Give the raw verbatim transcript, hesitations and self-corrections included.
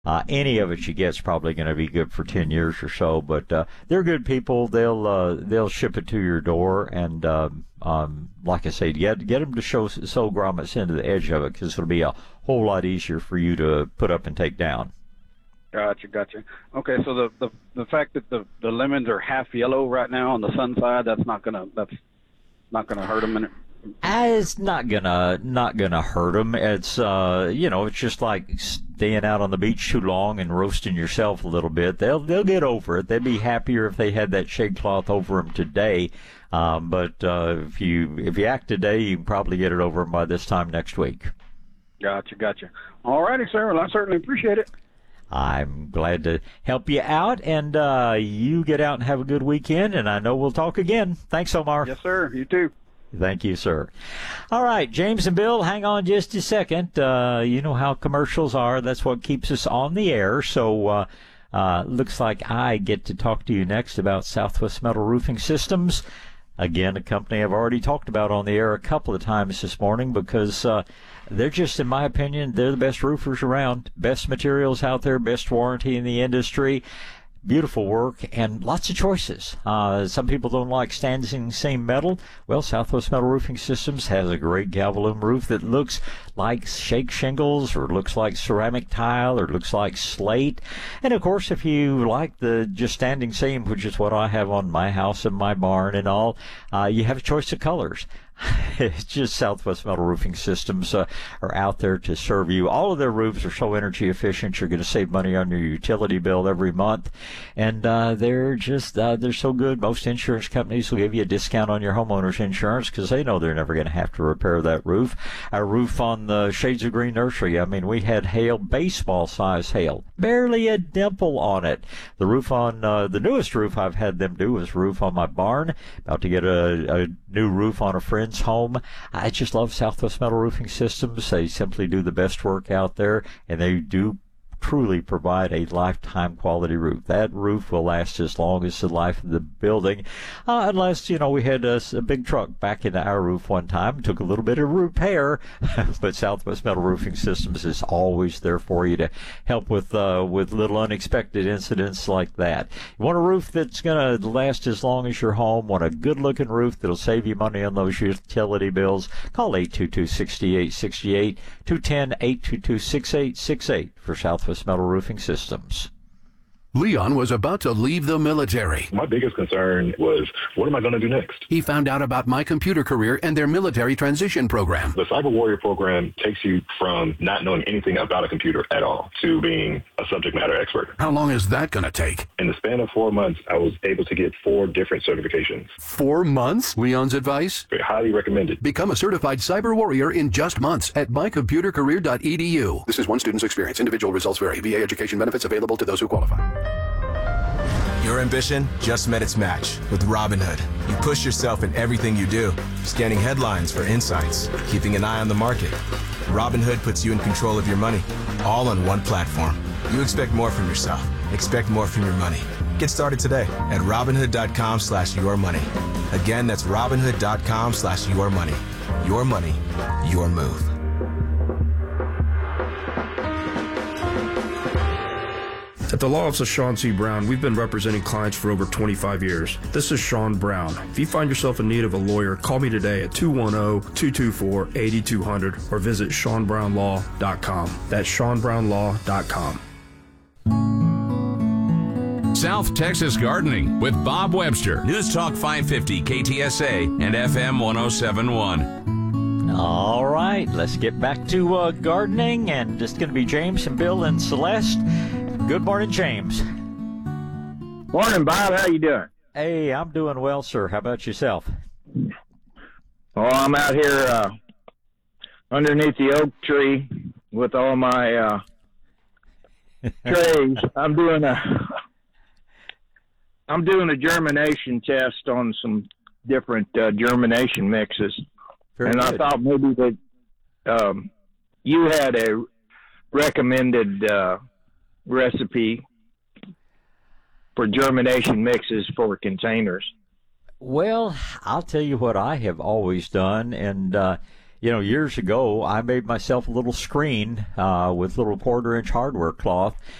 Uh, any of it you get's probably going to be good for ten years or so, but uh, they're good people. They'll uh, they'll ship it to your door, and um, um, like I say, get get them to show sew grommets into the edge of it, because it'll be a whole lot easier for you to put up and take down. Gotcha, gotcha. Okay, so the the, the fact that the, the lemons are half yellow right now on the sun side, that's not gonna that's not gonna hurt them in it. It's not gonna not gonna hurt them. It's uh you know it's just like staying out on the beach too long and roasting yourself a little bit. They'll they'll get over it. They'd be happier if they had that shade cloth over them today. Um, but uh, if you if you act today, you can probably get it over them by this time next week. Gotcha, gotcha. All righty, sir. Well, I certainly appreciate it. I'm glad to help you out, and uh, you get out and have a good weekend. And I know we'll talk again. Thanks, Omar. Yes, sir. You too. Thank you, sir. All right, James and Bill, hang on just a second. Uh, you know how commercials are. That's what keeps us on the air. So uh, uh, looks like I get to talk to you next about Southwest Metal Roofing Systems. Again, a company I've already talked about on the air a couple of times this morning, because uh, they're just, in my opinion, they're the best roofers around. Best materials out there, best warranty in the industry. Beautiful work and lots of choices. Uh, some people don't like standing seam metal. Well, Southwest Metal Roofing Systems has a great Galvalume roof that looks like shake shingles, or looks like ceramic tile, or looks like slate. And of course, if you like the just standing seam, which is what I have on my house and my barn and all, uh, you have a choice of colors. It's just Southwest Metal Roofing Systems uh, are out there to serve you. All of their roofs are so energy efficient, you're going to save money on your utility bill every month. And uh, they're just, uh, they're so good. Most insurance companies will give you a discount on your homeowner's insurance, because they know they're never going to have to repair that roof. Our roof on the Shades of Green Nursery, I mean, we had hail, baseball size hail, barely a dimple on it. The roof on, uh, the newest roof I've had them do was roof on my barn. About to get a, a new roof on a friend's home. I just love Southwest Metal Roofing Systems. They simply do the best work out there, and they do truly provide a lifetime quality roof. That roof will last as long as the life of the building, uh, unless, you know, we had a, a big truck back into our roof one time. It took a little bit of repair, but Southwest Metal Roofing Systems is always there for you to help with uh, with little unexpected incidents like that. You want a roof that's going to last as long as your home, want a good-looking roof that'll save you money on those utility bills, call eight two two, six eight six eight, two one zero, eight two two, six eight six eight for Southwest Metal Roofing Systems. Leon was about to leave the military. My biggest concern was, what am I going to do next? He found out about My Computer Career and their military transition program. The Cyber Warrior program takes you from not knowing anything about a computer at all to being a subject matter expert. How long is that going to take? In the span of four months, I was able to get four different certifications. Four months? Leon's advice? Very highly recommended. Become a certified cyber warrior in just months at my computer career dot e d u. This is one student's experience. Individual results vary. V A education benefits available to those who qualify. Your ambition just met its match with Robinhood. You push yourself in everything you do, scanning headlines for insights, keeping an eye on the market. Robinhood puts you in control of your money, all on one platform. You expect more from yourself. Expect more from your money. Get started today at Robinhood.com slash your money. Again, that's Robinhood.com slash your money. Your money, your move. At the Law Office of Sean C. Brown, we've been representing clients for over twenty-five years. This is Sean Brown. If you find yourself in need of a lawyer, call me today at two one zero, two two four, eight two zero zero or visit sean brown law dot com. That's sean brown law dot com. South Texas Gardening with Bob Webster. News Talk five fifty K T S A and F M one oh seven point one. All right, let's get back to uh, gardening, and it's going to be James and Bill and Celeste. Good morning, James. Morning, Bob. How you doing? Hey, I'm doing well, sir. How about yourself? Oh, I'm out here uh, underneath the oak tree with all my uh, trays. I'm doing a I'm doing a germination test on some different uh, germination mixes, Very and good. I thought maybe that um, you had a recommended uh, recipe for germination mixes for containers. Well, I'll tell you what I have always done, and uh, you know, years ago, I made myself a little screen uh, with little quarter-inch hardware cloth,